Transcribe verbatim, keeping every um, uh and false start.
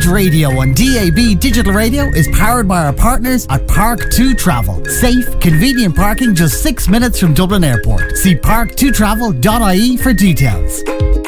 Beat Radio on D A B Digital Radio is powered by our partners at Park two Travel. Safe, convenient parking just six minutes from Dublin Airport. See park two travel dot I E for details.